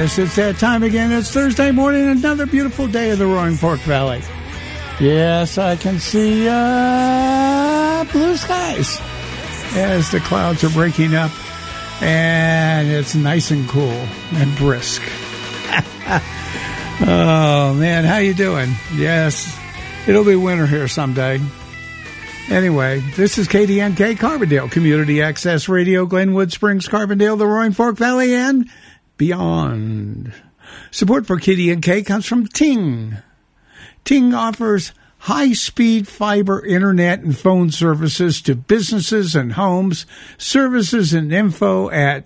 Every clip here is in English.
Yes, it's that time again. It's Thursday morning, another beautiful day in the Roaring Fork Valley. Yes, I can see blue skies as the clouds are breaking up, and it's nice and cool and brisk. Oh, man, how you doing? Yes, it'll be winter here someday. Anyway, this is KDNK Carbondale, Community Access Radio, Glenwood Springs, Carbondale, the Roaring Fork Valley, and beyond. Support for KDNK comes from Ting. Ting offers high-speed fiber internet and phone services to businesses and homes. Services and info at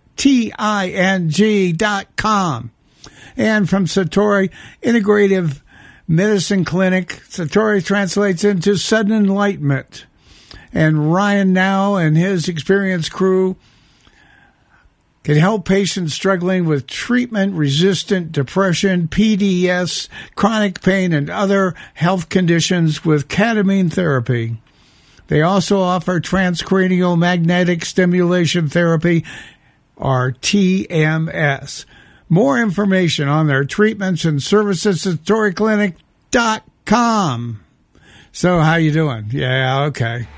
ting.com. And from Satori Integrative Medicine Clinic, Satori translates into sudden enlightenment. And Ryan Now and his experienced crew can help patients struggling with treatment-resistant depression, PDS, chronic pain, and other health conditions with ketamine therapy. They also offer transcranial magnetic stimulation therapy, or TMS. More information on their treatments and services at SatoriClinic.com. So, how you doing? Yeah, okay.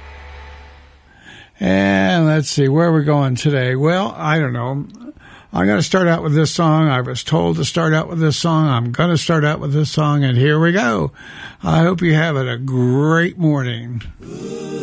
And let's see, where are we going today? Well, I don't know. I'm going to start out with this song. I was told to start out with this song. I'm going to start out with this song, and here we go. I hope you're having a great morning.